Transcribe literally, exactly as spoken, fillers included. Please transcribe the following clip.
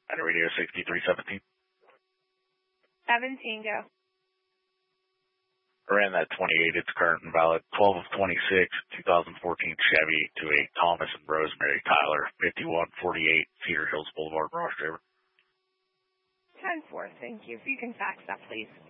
And radio sixty-three seventeen. seventeen, go. Ran that twenty-eight, it's current and valid. twelve of twenty-six, twenty fourteen Chevy to a Thomas and Rosemary Tyler, fifty-one forty-eight Cedar Hills Boulevard, Ross River. ten four, thank you. If you can fax that, please.